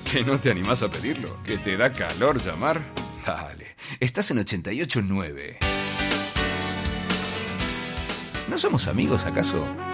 ¿Que no te animás a pedirlo? ¿Que te da calor llamar? Dale, estás en 88.9. ¿No somos amigos, acaso?